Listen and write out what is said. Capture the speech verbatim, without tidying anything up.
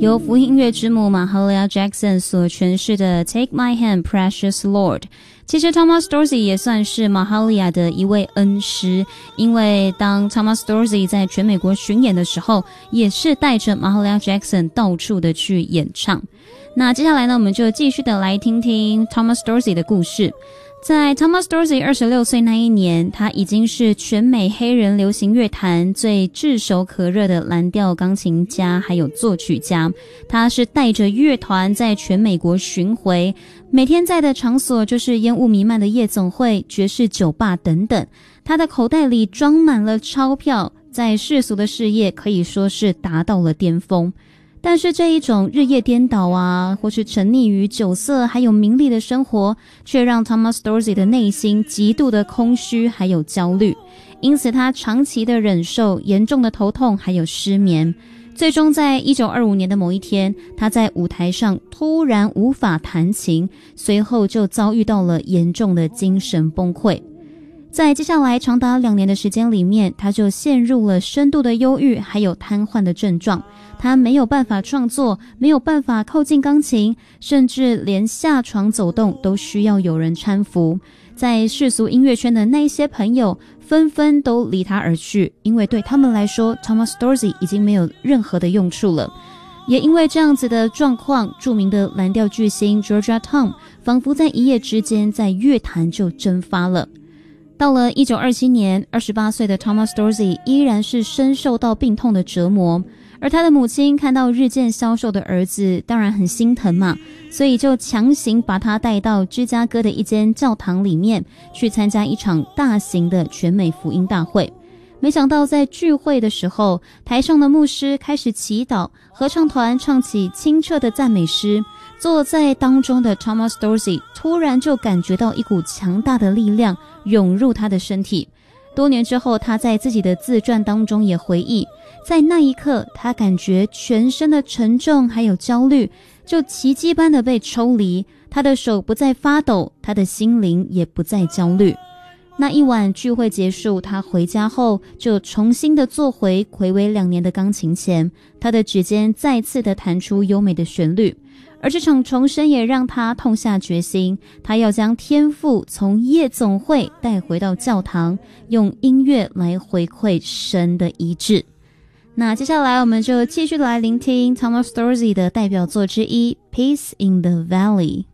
由福音音乐之母 Mahalia Jackson 所诠释的 Take My Hand Precious Lord。 其实 Thomas Dorsey 也算是 Mahalia 的一位恩师，因为当 Thomas Dorsey 在全美国巡演的时候，也是带着 Mahalia Jackson 到处的去演唱。那接下来呢，我们就继续的来听听 Thomas Dorsey 的故事。在 Thomas Dorsey 二十六岁那一年，他已经是全美黑人流行乐坛最炙手可热的蓝调钢琴家还有作曲家。他是带着乐团在全美国巡回，每天在的场所就是烟雾弥漫的夜总会、爵士酒吧等等。他的口袋里装满了钞票，在世俗的事业可以说是达到了巅峰。但是这一种日夜颠倒啊，或是沉溺于酒色还有名利的生活，却让 Thomas Dorsey 的内心极度的空虚还有焦虑，因此他长期的忍受严重的头痛还有失眠。最终在一九二五年的某一天，他在舞台上突然无法弹琴，随后就遭遇到了严重的精神崩溃。在接下来长达两年的时间里面，他就陷入了深度的忧郁还有瘫痪的症状。他没有办法创作，没有办法靠近钢琴，甚至连下床走动都需要有人搀扶。在世俗音乐圈的那一些朋友纷纷都离他而去，因为对他们来说 Thomas Dorsey 已经没有任何的用处了。也因为这样子的状况，著名的蓝调巨星 Georgia Tom 仿佛在一夜之间在乐坛就蒸发了。到了一九二七年，二十八岁的 Thomas Dorsey 依然是深受到病痛的折磨，而他的母亲看到日渐消瘦的儿子，当然很心疼嘛，所以就强行把他带到芝加哥的一间教堂里面，去参加一场大型的全美福音大会。没想到在聚会的时候，台上的牧师开始祈祷，合唱团唱起清澈的赞美诗，坐在当中的 Thomas Dorsey 突然就感觉到一股强大的力量涌入他的身体。多年之后，他在自己的自传当中也回忆，在那一刻他感觉全身的沉重还有焦虑就奇迹般的被抽离，他的手不再发抖，他的心灵也不再焦虑。那一晚聚会结束，他回家后就重新的坐回睽违两年的钢琴前，他的指尖再次的弹出优美的旋律。而这场重生也让他痛下决心，他要将天赋从夜总会带回到教堂，用音乐来回馈神的医治。那接下来我们就继续来聆听 Thomas Dorsey 的代表作之一 Peace in the Valley。